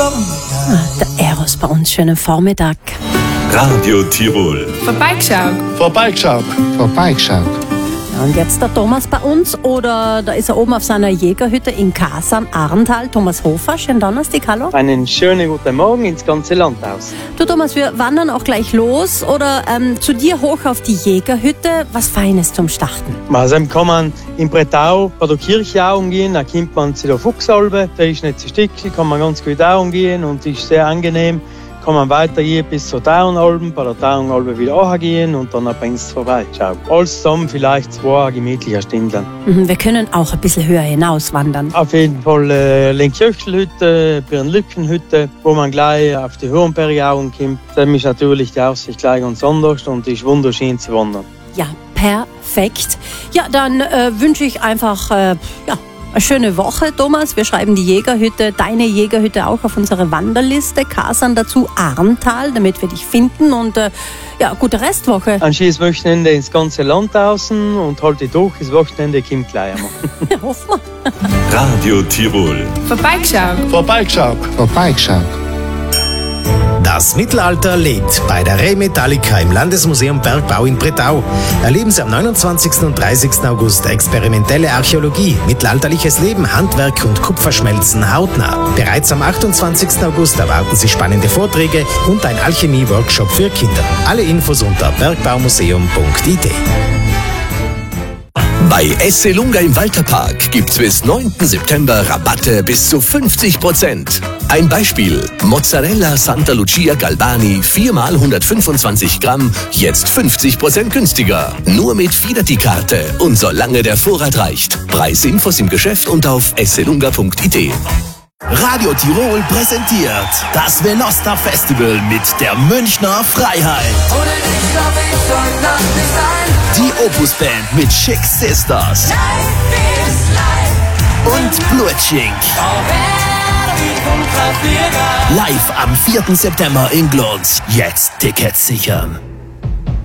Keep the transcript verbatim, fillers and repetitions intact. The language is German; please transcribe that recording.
Der Eros bei uns, schönen Vormittag. Radio Tirol. Vorbeigeschaut. Vorbeigeschaut. Vorbeigeschaut. Ja, und jetzt der Thomas bei uns, oder da ist er oben auf seiner Jägerhütte in Kasern, Arntal. Thomas Hofer, schönen Donnerstag, hallo. Einen schönen guten Morgen ins ganze Land aus. Du Thomas, wir wandern auch gleich los, oder ähm, zu dir hoch auf die Jägerhütte. Was Feines zum Starten. Also kann man in Bretau bei der Kirche auch umgehen, da kommt man zu der Fuchsalbe, da ist nicht zu Stückchen, kann man ganz gut auch umgehen und ist sehr angenehm. Kann man weiter hier bis zur Tauernalben, bei der Tauernalbe wieder angehen und dann bringt es vorbei. Schau. Alles zusammen vielleicht zwei gemütliche Stunden. Mhm, wir können auch ein bisschen höher hinaus wandern. Auf jeden Fall äh, Lenkjöchelhütte, Birnlückenhütte, wo man gleich auf die Hohenbergauen kommt. Da ist natürlich die Aussicht gleich ganz anders und ist wunderschön zu wandern. Ja, perfekt. Ja, dann äh, wünsche ich einfach äh, ja, eine schöne Woche, Thomas. Wir schreiben die Jägerhütte, deine Jägerhütte auch auf unsere Wanderliste. Kasern dazu Arntal, damit wir dich finden. Und äh, ja, gute Restwoche. Ein schönes Wochenende ins ganze Land außen und halte durch, das Wochenende kommt gleich einmal. Ja, hoffen wir. Radio Tirol. Vorbeigeschaut. Vorbeigeschaut. Vorbeigeschaut. Das Mittelalter lebt bei der Re-Metallica im Landesmuseum Bergbau in Bretau. Erleben Sie am neunundzwanzigsten und dreißigsten August experimentelle Archäologie, mittelalterliches Leben, Handwerk und Kupferschmelzen hautnah. Bereits am achtundzwanzigsten August erwarten Sie spannende Vorträge und ein Alchemie-Workshop für Kinder. Alle Infos unter bergbaumuseum punkt i t. Bei Esselunga im Walterpark gibt's bis neunten September Rabatte bis zu fünfzig Prozent. Ein Beispiel: Mozzarella Santa Lucia Galbani vier mal hundertfünfundzwanzig Gramm, jetzt fünfzig Prozent günstiger. Nur mit Fidelity-Karte und solange der Vorrat reicht. Preisinfos im Geschäft und auf esselunga punkt i t. Radio Tirol präsentiert das Venosta Festival mit der Münchner Freiheit. Ohne dich glaub ich heute Nacht nicht ein. Die Opus Band mit Chick Sisters. Life is life. Und Blutschink. Live am vierten September in Glons. Jetzt Tickets sichern.